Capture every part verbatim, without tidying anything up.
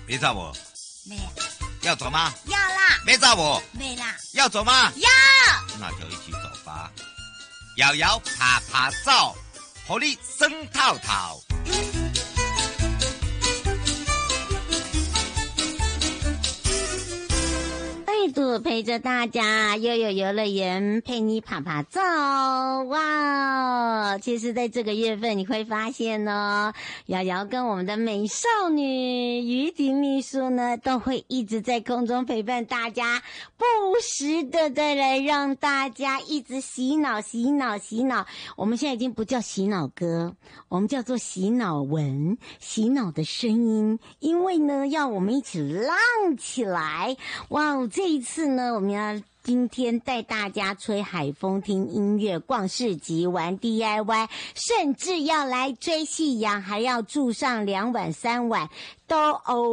没走不？ 没。 要走吗？ 要啦。 没走不？ 没啦。 要走吗？ 要。 那就一起走吧。摇摇爬爬走，活力生套套。 陪着大家悠悠游乐园陪你爬爬走。哇，其实在这个月份你会发现呢，瑶瑶跟我们的美少女于迪秘书呢都会一直在空中陪伴大家，不时的再来让大家一直洗脑洗脑洗脑。我们现在已经不叫洗脑歌，我们叫做洗脑文，洗脑的声音，因为呢要我们一起浪起来。哇，这一次呢我们要今天带大家吹海风、听音乐、逛市集、玩 D I Y， 甚至要来追夕阳，还要住上两晚三晚都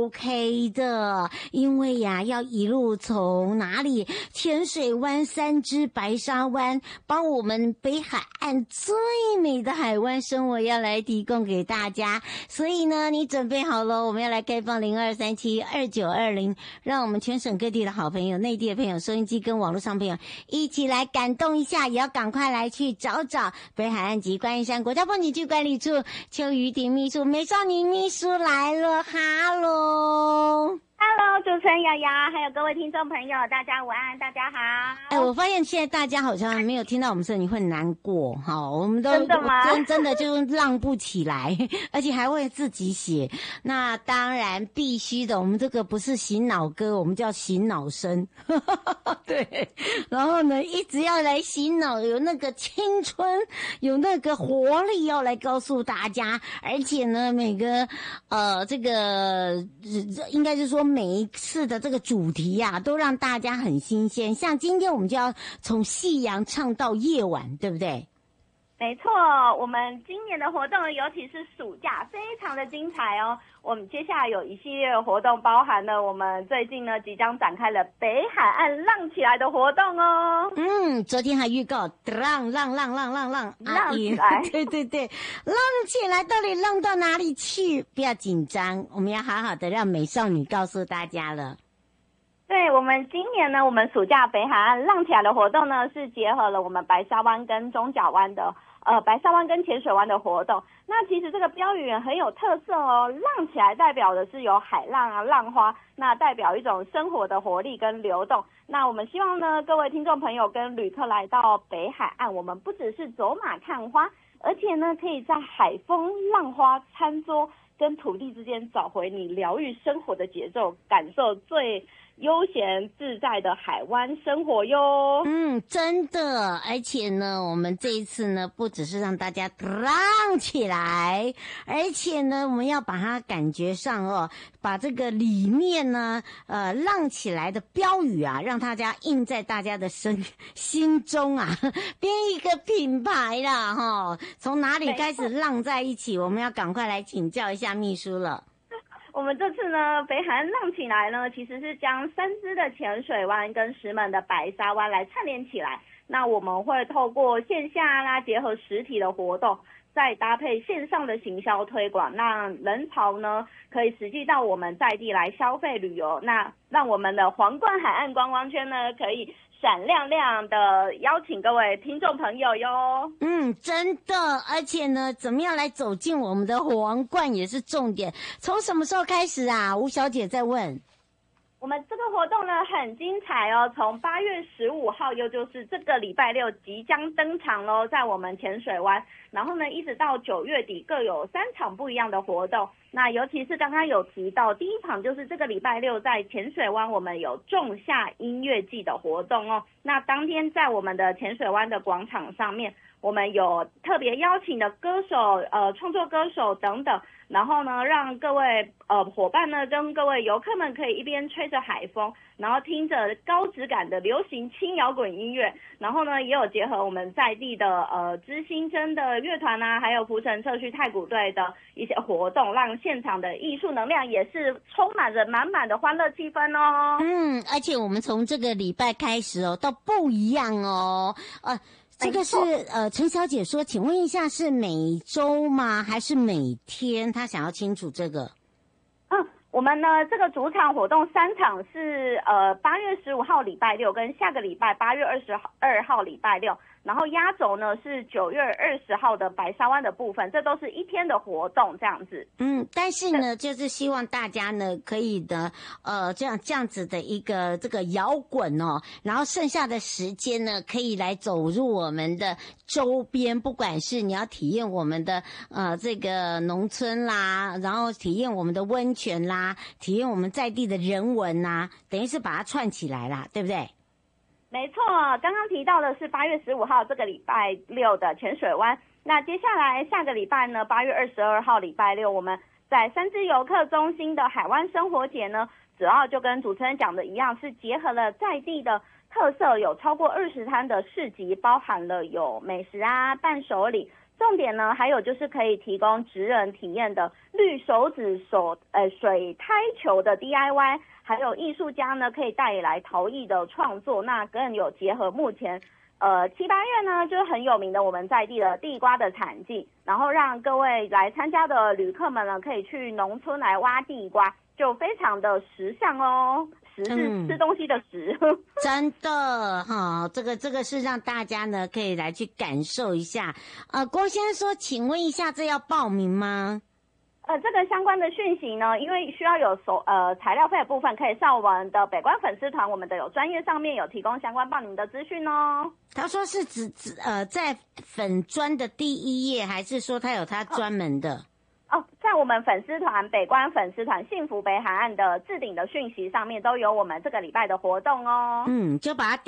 OK 的。因为呀，要一路从哪里？浅水湾、三芝、白沙湾，把我们北海岸最美的海湾生活要来提供给大家。所以呢，你准备好了，我们要来开放零二三七二九二零，让我们全省各地的好朋友、内地的朋友、收音机跟网络上朋友一起来感动一下，也要赶快来去找找北海岸及观音山国家风景区管理处邱于婷秘书、美少女秘书来了，哈喽。 Hello， 主持人瑶瑶，还有各位听众朋友，大家午安，大家好。 哎，我发现现在大家好像没有听到我们声音会难过，好，我们都真的吗？ 真真的就浪不起来，而且还会自己写。那当然必须的，我们这个不是洗脑歌，我们叫洗脑声。对，然后呢，一直要来洗脑，有那个青春，有那个活力要来告诉大家，而且呢，每个呃这个应该是说。每一次的这个主题啊，都让大家很新鲜。像今天我们就要从夕阳唱到夜晚，对不对？ 没错，我们今年的活动，尤其是暑假，非常的精彩哦。我们接下来有一系列的活动，包含了我们最近呢即将展开了北海岸浪起来的活动哦。 嗯，昨天还预告浪浪浪浪浪浪浪起来， 对对对，浪起来到底浪到哪里去？不要紧张，我们要好好的让美少女告诉大家了。 对，我们今年呢，我们暑假北海岸浪起来的活动呢，是结合了我们白沙湾跟中角湾的呃白沙湾跟浅水湾的活动。那其实这个标语很有特色哦，浪起来代表的是有海浪啊、浪花，那代表一种生活的活力跟流动。那我们希望呢，各位听众朋友跟旅客来到北海岸，我们不只是走马看花，而且呢，可以在海风、浪花、餐桌跟土地之间找回你疗愈生活的节奏，感受最悠闲自在的海湾生活哟。 嗯，真的，而且呢，我们这一次呢，不只是让大家浪起来，而且呢，我们要把它感觉上哦，把这个里面呢，呃，浪起来的标语啊，让大家印在大家的身心中啊，编一个品牌啦，哈，从哪里开始浪在一起？我们要赶快来请教一下秘书了。 我们这次呢，北海岸浪起来呢，其实是将三芝的浅水湾跟石门的白沙湾来串联起来。那我们会透过线下啦，结合实体的活动，再搭配线上的行销推广，让人潮呢可以实际到我们在地来消费旅游。那让我们的皇冠海岸观光圈呢，可以闪亮亮的邀请各位听众朋友哟。 嗯，真的，而且呢，怎么样来走进我们的皇冠也是重点。从什么时候开始啊？吴小姐在问。 我们这个活动呢很精彩哦，从八月十五号，又就是这个礼拜六即将登场咯，在我们浅水湾，然后呢一直到九月底各有三场不一样的活动。那尤其是刚刚有提到第一场就是这个礼拜六在浅水湾，我们有仲夏音乐季的活动哦。那当天在我们的浅水湾的广场上面，我们有特别邀请的歌手、呃创作歌手等等，然后呢让各位呃伙伴呢跟各位游客们可以一边吹着海风，然后听着高质感的流行轻摇滚音乐，然后呢也有结合我们在地的呃知心真的乐团啊，还有浮城社区太鼓队的一些活动，让现场的艺术能量也是充满着满满的欢乐气氛哦。 嗯，而且我们从这个礼拜开始哦，都不一样哦，呃。这个是呃，陈小姐说，请问一下是每周吗？还是每天？她想要清楚这个。 嗯，我们呢这个主场活动三场是呃八月十五号礼拜六跟下个礼拜八月二十二号礼拜六，然后压轴呢是九月二十号的白沙湾的部分，这都是一天的活动这样子。 嗯，但是呢，就是希望大家呢可以呢，呃，这样这样子的一个这个摇滚哦，然后剩下的时间呢，可以来走入我们的周边，不管是你要体验我们的呃这个农村啦，然后体验我们的温泉啦，体验我们在地的人文啦，等于是把它串起来啦，对不对？ 没错，刚刚提到的是八月十五号这个礼拜六的浅水湾，那接下来下个礼拜呢，八月二十二号礼拜六，我们在三芝游客中心的海湾生活节呢，主要就跟主持人讲的一样，是结合了在地的特色，有超过二十摊的市集，包含了有美食啊、伴手礼，重点呢还有就是可以提供职人体验的绿手指手呃水胎球的 D I Y。还有艺术家呢，可以带来陶艺的创作，那更有结合目前，呃七八月呢，就是很有名的我们在地的地瓜的产季，然后让各位来参加的旅客们呢，可以去农村来挖地瓜，就非常的时尚哦。食是吃东西的食，嗯、 真的哈、哦，这个这个是让大家呢可以来去感受一下。呃，郭先生说，请问一下，这要报名吗？ 呃，这个相关的讯息呢，因为需要有手呃材料费的部分，可以上我们的北关粉丝团，我们的有专业上面有提供相关报名的资讯哦。 他说是指指呃在粉专的第一页，还是说他有他专门的？ 哦，在我们粉丝团北关粉丝团幸福北海岸的置顶的讯息上面都有我们这个礼拜的活动哦。 嗯，就把它